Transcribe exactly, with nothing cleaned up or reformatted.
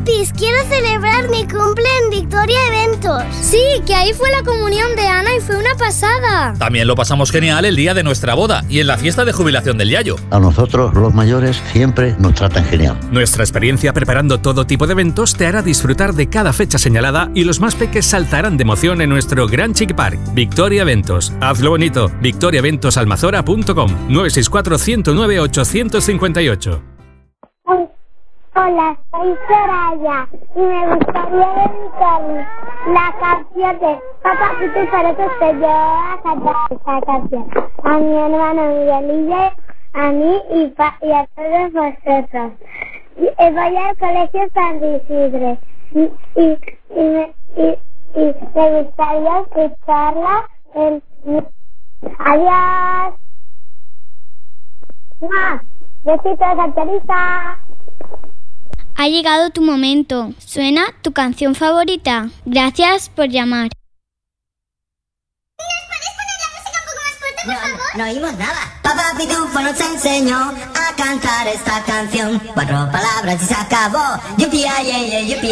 Papis, quiero celebrar mi cumple en Victoria Eventos. Sí, que ahí fue la comunión de Ana y fue una pasada. También lo pasamos genial el día de nuestra boda y en la fiesta de jubilación del Yayo. A nosotros, los mayores, siempre nos tratan genial. Nuestra experiencia preparando todo tipo de eventos te hará disfrutar de cada fecha señalada y los más peques saltarán de emoción en nuestro Gran Chic Park. Victoria Eventos. Hazlo bonito. victoria eventos almazora punto com nueve seis cuatro, uno cero nueve, ocho cinco ocho. Hola, soy Soraya y me gustaría dedicar la canción de Papacito y por eso te llevo a cantar esta canción a mi hermano Miguelillo, a mí y, pa y a todos vosotros. Y, eh, voy al colegio San Isidre y, y, y, me, y, y me gustaría escucharla en mi... Adiós. ¡Mua! Besitos, Angelita. Ha llegado tu momento. Suena tu canción favorita. Gracias por llamar. ¿Nos puedes poner la música un poco más fuerte, por favor? No, no oímos nada. Papá Pitufo nos enseñó a cantar esta canción. Cuatro palabras y se acabó. Yupi, ay, ay, ay, yupi.